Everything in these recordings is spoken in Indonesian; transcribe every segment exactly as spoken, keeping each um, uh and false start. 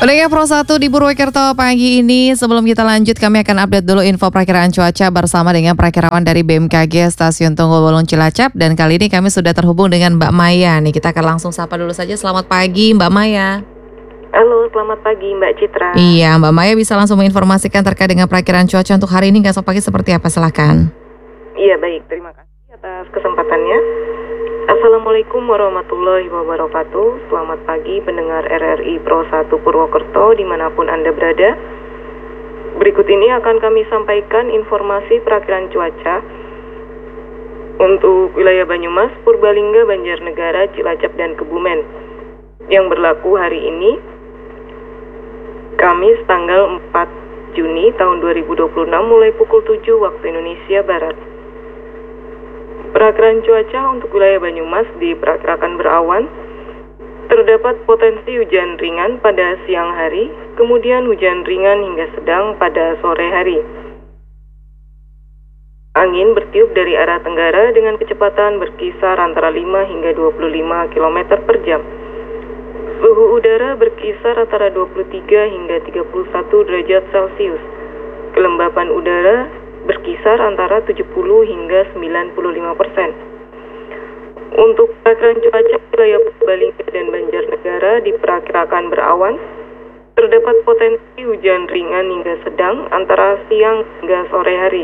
Pendengar Pro satu di Purwokerto pagi ini, sebelum kita lanjut kami akan update dulu info perakiraan cuaca bersama dengan perakirawan dari B M K G Stasiun Tunggu Bolong Cilacap. Dan kali ini kami sudah terhubung dengan Mbak Maya nih. Kita akan langsung sapa dulu saja. Selamat pagi Mbak Maya. Halo, selamat pagi Mbak Citra. Iya, Mbak Maya bisa langsung menginformasikan terkait dengan perakiraan cuaca untuk hari ini esok pagi seperti apa, silakan. Iya baik, terima kasih atas kesempatannya. Assalamualaikum warahmatullahi wabarakatuh. Selamat pagi pendengar R R I Pro satu Purwokerto dimanapun Anda berada. Berikut ini akan kami sampaikan informasi perakiraan cuaca untuk wilayah Banyumas, Purbalingga, Banjarnegara, Cilacap, dan Kebumen yang berlaku hari ini, Kamis tanggal empat Juni tahun dua ribu dua puluh enam mulai pukul tujuh waktu Indonesia Barat. Perakiraan cuaca untuk wilayah Banyumas diperkirakan berawan, terdapat potensi hujan ringan pada siang hari, kemudian hujan ringan hingga sedang pada sore hari. Angin bertiup dari arah tenggara dengan kecepatan berkisar antara lima hingga dua puluh lima kilometer per jam. Suhu udara berkisar antara dua puluh tiga hingga tiga puluh satu derajat Celcius. Kelembapan udara berkisar antara tujuh puluh hingga sembilan puluh lima persen. Untuk perakiraan cuaca wilayah Purbalingga dan Banjarnegara diperkirakan berawan, terdapat potensi hujan ringan hingga sedang antara siang hingga sore hari.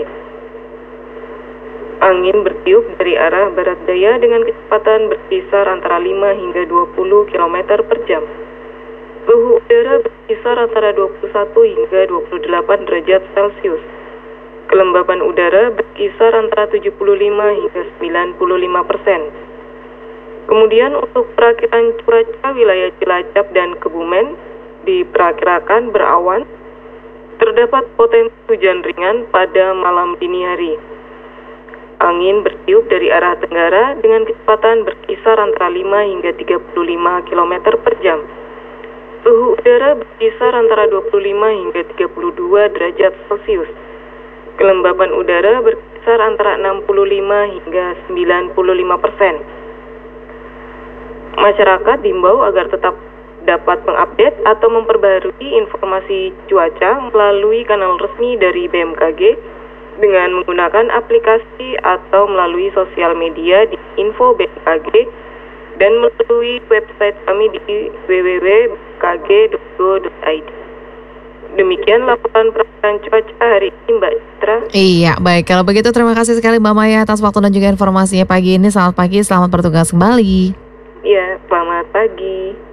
Angin bertiup dari arah barat daya dengan kecepatan berkisar antara lima hingga dua puluh kilometer per jam. Suhu udara berkisar antara dua puluh satu hingga dua puluh delapan derajat Celcius. Kelembapan udara berkisar antara tujuh puluh lima hingga sembilan puluh lima persen. Kemudian untuk perakiraan cuaca wilayah Cilacap dan Kebumen diperkirakan berawan, terdapat potensi hujan ringan pada malam dini hari. Angin bertiup dari arah tenggara dengan kecepatan berkisar antara lima hingga tiga puluh lima kilometer per jam. Suhu udara berkisar antara dua puluh lima hingga tiga puluh dua derajat Celcius. Kelembapan udara berkisar antara enam puluh lima hingga sembilan puluh lima persen. Masyarakat diimbau agar tetap dapat mengupdate atau memperbarui informasi cuaca melalui kanal resmi dari B M K G dengan menggunakan aplikasi atau melalui sosial media di info B M K G dan melalui website kami di w w w titik b m k g titik go titik i d. Demikian laporan perakiraan cuaca hari ini Mbak Citra. Iya, baik. Kalau begitu terima kasih sekali Mbak Maya atas waktu dan juga informasinya pagi ini. Selamat pagi, selamat bertugas kembali. Iya, selamat pagi.